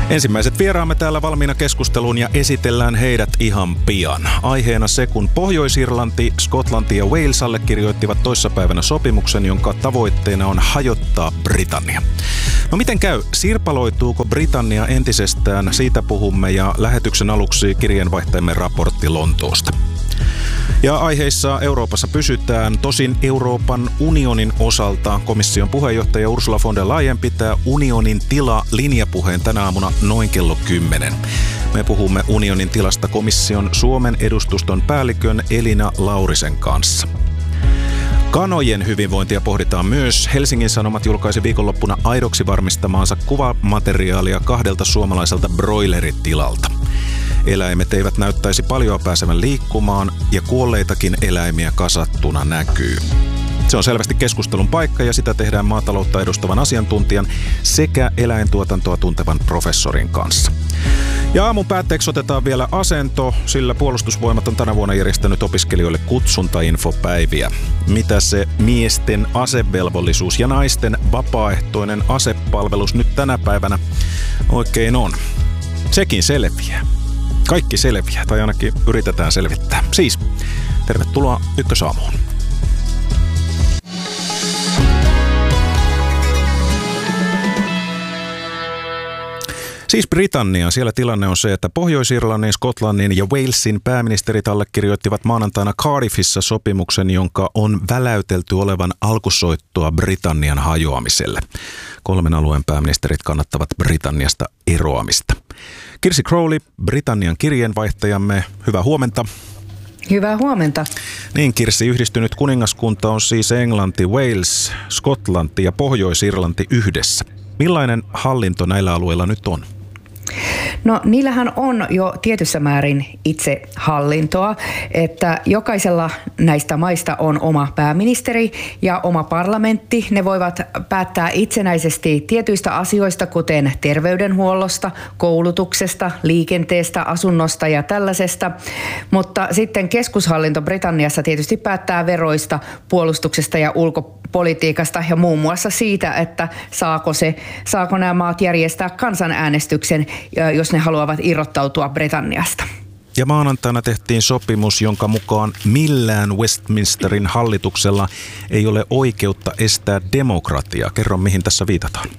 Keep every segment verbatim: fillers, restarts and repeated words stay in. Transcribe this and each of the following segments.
Ensimmäiset vieraamme täällä valmiina keskusteluun ja esitellään heidät ihan pian. Aiheena se, kun Pohjois-Irlanti, Skotlanti ja Wales allekirjoittivat toissapäivänä sopimuksen, jonka tavoitteena on hajottaa Britannia. No miten käy? Sirpaloituuko Britannia entisestään? Siitä puhumme ja lähetyksen aluksi kirjeenvaihtajamme raportti Lontoosta. Ja aiheissa Euroopassa pysytään. Tosin Euroopan unionin osalta komission puheenjohtaja Ursula von der Leyen pitää unionin tila linjapuheen tänä aamuna noin kello kymmenen. Me puhumme unionin tilasta komission Suomen edustuston päällikön Elina Laurisen kanssa. Kanojen hyvinvointia pohditaan myös. Helsingin Sanomat julkaisi viikonloppuna aidoksi varmistamaansa kuvamateriaalia kahdelta suomalaiselta broileritilalta. Eläimet eivät näyttäisi paljon pääsevän liikkumaan ja kuolleitakin eläimiä kasattuna näkyy. Se on selvästi keskustelun paikka ja sitä tehdään maataloutta edustavan asiantuntijan sekä eläintuotantoa tuntevan professorin kanssa. Ja aamun päätteeksi otetaan vielä asento, sillä Puolustusvoimat on tänä vuonna järjestänyt opiskelijoille kutsuntainfopäiviä. Mitä se miesten asevelvollisuus ja naisten vapaaehtoinen asepalvelus nyt tänä päivänä oikein on? Sekin selviää. Kaikki selviää, tai ainakin yritetään selvittää. Siis, tervetuloa Ykkösaamuun. Siis Britannia. Siellä tilanne on se, että Pohjois-Irlannin, Skotlannin ja Walesin pääministerit allekirjoittivat maanantaina Cardiffissa sopimuksen, jonka on väläytelty olevan alkusoittoa Britannian hajoamiselle. Kolmen alueen pääministerit kannattavat Britanniasta eroamista. Kirsi Crowley, Britannian kirjeenvaihtajamme, hyvää huomenta. Hyvää huomenta. Niin Kirsi, yhdistynyt kuningaskunta on siis Englanti, Wales, Skotlanti ja Pohjois-Irlanti yhdessä. Millainen hallinto näillä alueilla nyt on? No niillähän on jo tietyssä määrin itse hallintoa, että jokaisella näistä maista on oma pääministeri ja oma parlamentti. Ne voivat päättää itsenäisesti tietyistä asioista, kuten terveydenhuollosta, koulutuksesta, liikenteestä, asunnosta ja tällaisesta. Mutta sitten keskushallinto Britanniassa tietysti päättää veroista, puolustuksesta ja ulkopolitiikasta ja muun muassa siitä, että saako, se, saako nämä maat järjestää kansanäänestyksen, jos ne haluavat irrottautua Britanniasta. Ja maanantaina tehtiin sopimus, jonka mukaan millään Westminsterin hallituksella ei ole oikeutta estää demokratiaa. Kerro, mihin tässä viitataan.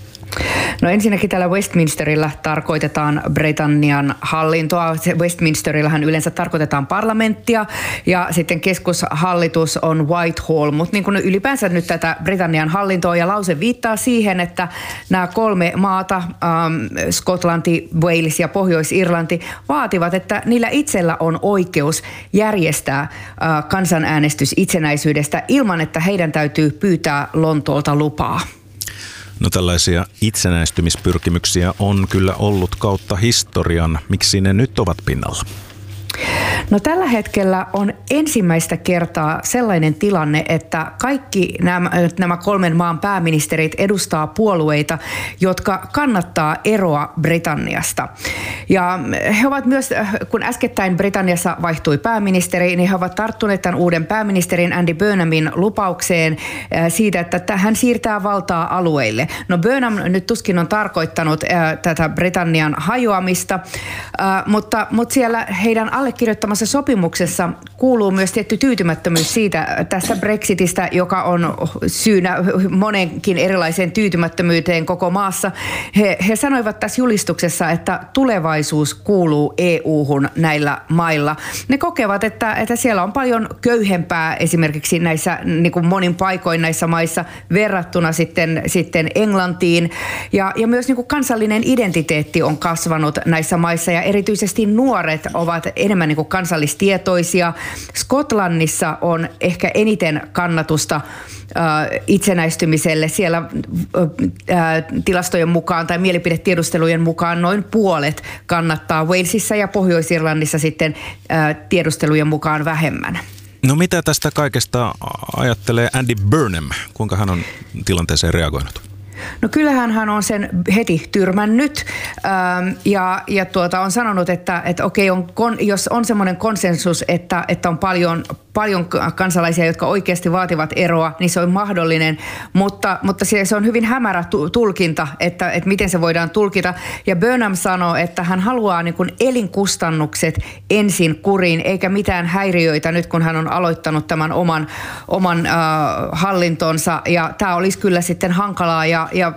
No ensinnäkin tällä Westminsterillä tarkoitetaan Britannian hallintoa. Westminsterillähän yleensä tarkoitetaan parlamenttia ja sitten keskushallitus on Whitehall. Mutta niin kuin ylipäänsä nyt tätä Britannian hallintoa ja lause viittaa siihen, että nämä kolme maata, ähm, Skotlanti, Wales ja Pohjois-Irlanti, vaativat, että niillä itsellä on oikeus järjestää äh, kansanäänestys itsenäisyydestä ilman, että heidän täytyy pyytää Lontoolta lupaa. No tällaisia itsenäistymispyrkimyksiä on kyllä ollut kautta historian. Miksi ne nyt ovat pinnalla? No tällä hetkellä on ensimmäistä kertaa sellainen tilanne, että kaikki nämä, nämä kolmen maan pääministerit edustaa puolueita, jotka kannattaa eroa Britanniasta. Ja he ovat myös, kun äskettäin Britanniassa vaihtui pääministeri, niin he ovat tarttuneet tämän uuden pääministerin Andy Burnhamin lupaukseen siitä, että hän siirtää valtaa alueille. No Burnham nyt tuskin on tarkoittanut tätä Britannian hajoamista, mutta, mutta siellä heidän allekirjoittamassa sopimuksessa kuuluu myös tietty tyytymättömyys siitä tästä Brexitistä, joka on syynä monenkin erilaiseen tyytymättömyyteen koko maassa. He, he sanoivat tässä julistuksessa, että tulevaisuus kuuluu E U-hun näillä mailla. Ne kokevat, että, että siellä on paljon köyhempää esimerkiksi näissä niin kuin monin paikoin näissä maissa verrattuna sitten, sitten Englantiin. Ja, ja myös niin kuin kansallinen identiteetti on kasvanut näissä maissa ja erityisesti nuoret ovat enemmän niin kuin kansallistietoisia. Skotlannissa on ehkä eniten kannatusta äh, itsenäistymiselle. Siellä äh, tilastojen mukaan tai mielipidetiedustelujen mukaan noin puolet kannattaa. Walesissa ja Pohjois-Irlannissa sitten äh, tiedustelujen mukaan vähemmän. No mitä tästä kaikesta ajattelee Andy Burnham? Kuinka hän on tilanteeseen reagoinut? No kyllähän hän on sen heti tyrmännyt ähm, ja, ja tuota, on sanonut, että, että okei, on, jos on semmoinen konsensus, että, että on paljon paljon kansalaisia, jotka oikeasti vaativat eroa, niin se on mahdollinen, mutta, mutta se on hyvin hämärä tulkinta, että, että miten se voidaan tulkita. Ja Burnham sanoo, että hän haluaa niin kuin elinkustannukset ensin kuriin, eikä mitään häiriöitä nyt, kun hän on aloittanut tämän oman, oman äh, hallintonsa. Ja tämä olisi kyllä sitten hankalaa ja, ja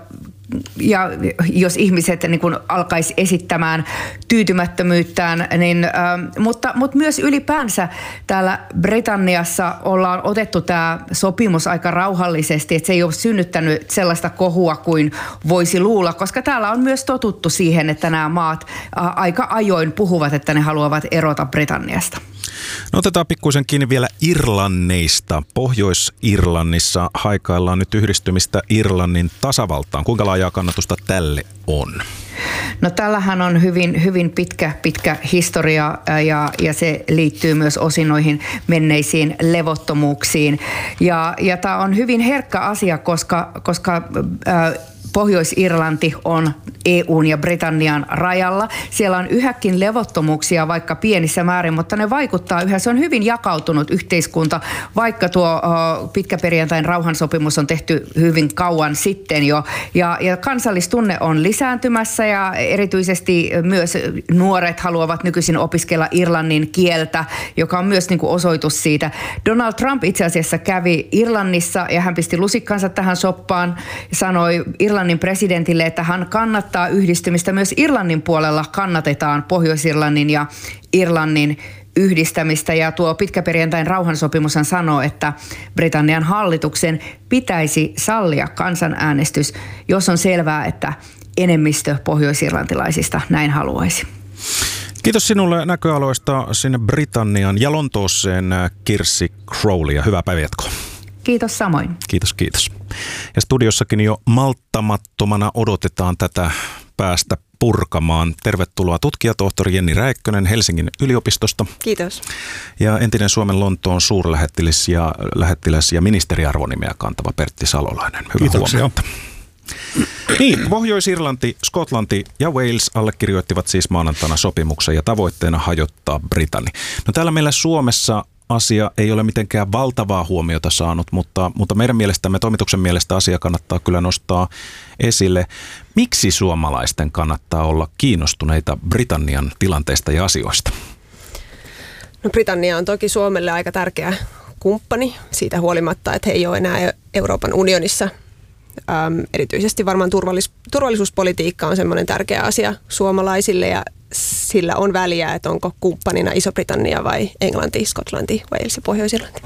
Ja jos ihmiset niin kun alkaisi esittämään tyytymättömyyttään, niin, ähm, mutta, mutta myös ylipäänsä täällä Britanniassa ollaan otettu tämä sopimus aika rauhallisesti, että se ei ole synnyttänyt sellaista kohua kuin voisi luulla, koska täällä on myös totuttu siihen, että nämä maat äh, aika ajoin puhuvat, että ne haluavat erota Britanniasta. No otetaan pikkuisen kiinni vielä Irlanneista. Pohjois-Irlannissa haikaillaan nyt yhdistymistä Irlannin tasavaltaan. Kuinka laajaa kannatusta tälle on? No tällähän on hyvin, hyvin pitkä, pitkä historia ja, ja se liittyy myös osin noihin menneisiin levottomuuksiin. Ja, ja tämä on hyvin herkkä asia, koska, koska äh, Pohjois-Irlanti on E U:n ja Britannian rajalla. Siellä on yhäkin levottomuuksia, vaikka pienissä määrin, mutta ne vaikuttaa yhä. Se on hyvin jakautunut yhteiskunta, vaikka tuo uh, pitkäperjantain rauhansopimus on tehty hyvin kauan sitten jo. Ja, ja kansallistunne on lisääntymässä ja erityisesti myös nuoret haluavat nykyisin opiskella irlannin kieltä, joka on myös niin kuin osoitus siitä. Donald Trump itse asiassa kävi Irlannissa ja hän pisti lusikkansa tähän soppaan ja sanoi Irlannin presidentille, että hän kannattaa yhdistymistä. Myös Irlannin puolella kannatetaan Pohjois-Irlannin ja Irlannin yhdistämistä. Ja tuo pitkäperjantain rauhansopimushan sanoo, että Britannian hallituksen pitäisi sallia kansanäänestys, jos on selvää, että enemmistö pohjois-irlantilaisista näin haluaisi. Kiitos sinulle näköaloista sinne Britannian ja Lontooseen, Kirsi Crowley, ja hyvää päivänjatkoa. Kiitos samoin. Kiitos, kiitos. Ja studiossakin jo malttamattomana odotetaan tätä päästä purkamaan. Tervetuloa tutkijatohtori Jenni Räikkönen Helsingin yliopistosta. Kiitos. Ja entinen Suomen Lontoon suurlähettiläs ja, lähettiläs ja ministeriarvonimeä kantava Pertti Salolainen. Hyvää Kiitoksia. huomenta. Niin, Pohjois-Irlanti, Skotlanti ja Wales allekirjoittivat siis maanantaina sopimuksen ja tavoitteena hajottaa Britannia. No täällä meillä Suomessa asia ei ole mitenkään valtavaa huomiota saanut, mutta, mutta meidän mielestämme, toimituksen mielestä asia kannattaa kyllä nostaa esille. Miksi suomalaisten kannattaa olla kiinnostuneita Britannian tilanteesta ja asioista? No Britannia on toki Suomelle aika tärkeä kumppani siitä huolimatta, että he ei ole enää Euroopan unionissa. Ähm, erityisesti varmaan turvallis- turvallisuuspolitiikka on semmoinen tärkeä asia suomalaisille ja sillä on väliä, että onko kumppanina Iso-Britannia vai Englanti, Skotlanti, Wales ja Pohjois-Irlanti.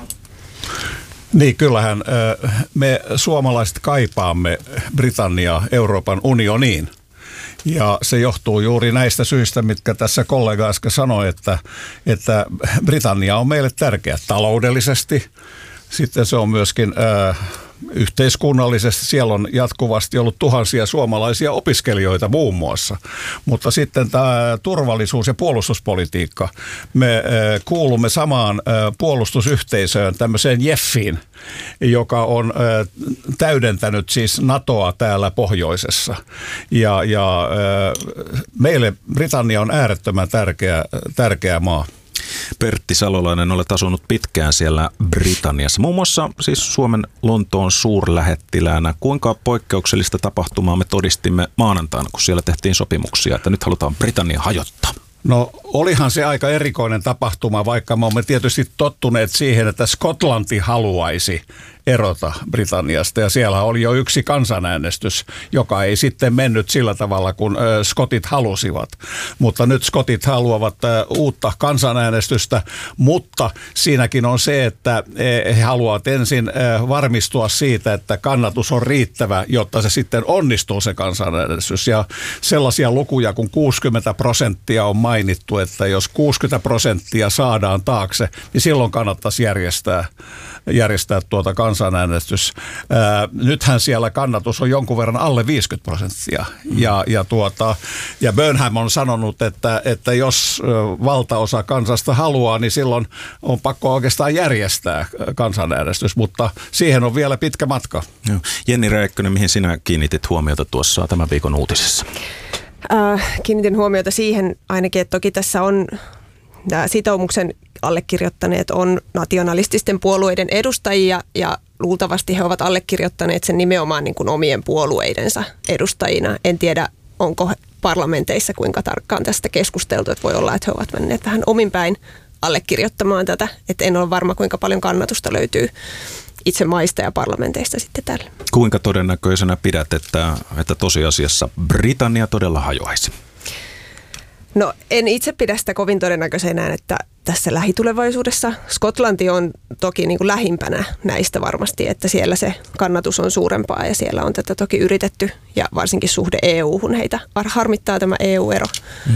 Niin, kyllähän me suomalaiset kaipaamme Britanniaa Euroopan unioniin. Ja se johtuu juuri näistä syistä, mitkä tässä kollega äsken sanoi, että, että Britannia on meille tärkeä taloudellisesti. Sitten se on myöskin äh, yhteiskunnallisesti. Siellä on jatkuvasti ollut tuhansia suomalaisia opiskelijoita muun muassa. Mutta sitten tämä turvallisuus- ja puolustuspolitiikka. Me äh, kuulumme samaan äh, puolustusyhteisöön, tämmöiseen JEFiin, joka on äh, täydentänyt siis NATOa täällä pohjoisessa. Ja, ja äh, meille Britannia on äärettömän tärkeä, tärkeä maa. Pertti Salolainen, olet asunut pitkään siellä Britanniassa, muun muassa siis Suomen Lontoon suurlähettiläänä. Kuinka poikkeuksellista tapahtumaa me todistimme maanantaina, kun siellä tehtiin sopimuksia, että nyt halutaan Britannia hajottaa? No olihan se aika erikoinen tapahtuma, vaikka me olemme tietysti tottuneet siihen, että Skotlanti haluaisi erota Britanniasta. Ja siellä oli jo yksi kansanäänestys, joka ei sitten mennyt sillä tavalla, kun ö, skotit halusivat. Mutta nyt skotit haluavat ö, uutta kansanäänestystä, mutta siinäkin on se, että he haluavat ensin ö, varmistua siitä, että kannatus on riittävä, jotta se sitten onnistuu se kansanäänestys. Ja sellaisia lukuja kuin kuusikymmentä prosenttia on mainittu, että jos kuusikymmentä prosenttia saadaan taakse, niin silloin kannattaisi järjestää, järjestää tuota kansanäänestys. Ää, nythän siellä kannatus on jonkun verran alle viisikymmentä prosenttia. Ja, ja, tuota, ja Burnham on sanonut, että, että jos valtaosa kansasta haluaa, niin silloin on pakko oikeastaan järjestää kansanäänestys, mutta siihen on vielä pitkä matka. Jenni Räikkönen, mihin sinä kiinnitit huomiota tuossa tämän viikon uutisessa? Äh, kiinnitin huomiota siihen ainakin, että toki tässä on Nämä sitoumuksen allekirjoittaneet on nationalististen puolueiden edustajia ja luultavasti he ovat allekirjoittaneet sen nimenomaan niin kuin omien puolueidensa edustajina. En tiedä, onko parlamenteissa kuinka tarkkaan tästä keskusteltu, että voi olla, että he ovat menneet vähän omin päin allekirjoittamaan tätä, että en ole varma, kuinka paljon kannatusta löytyy itse maista ja parlamenteista sitten tälle. Kuinka todennäköisenä pidät, että, että tosiasiassa Britannia todella hajoaisi? No en itse pidä sitä kovin todennäköisenä, että tässä lähitulevaisuudessa Skotlanti on toki niin kuin lähimpänä näistä varmasti, että siellä se kannatus on suurempaa ja siellä on tätä toki yritetty ja varsinkin suhde E U-hun heitä harmittaa tämä E U-ero.